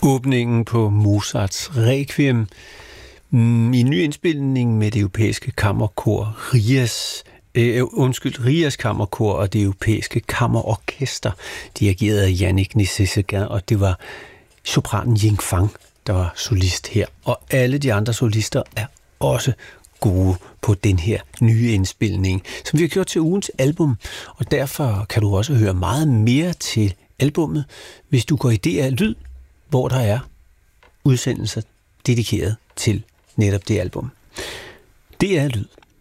Åbningen på Mozarts Requiem i en ny indspilning med det europæiske kammerkor Rias kammerkor og det europæiske kammerorkester, dirigeret af Yannick Nézet-Séguin, og det var sopranen Ying Fang, der var solist her. Og alle de andre solister er også gode på den her nye indspilning, som vi har gjort til ugens album, og derfor kan du også høre meget mere til albummet, hvis du går i DR Lyd, hvor der er udsendelser dedikeret til netop det album. DR Lyd.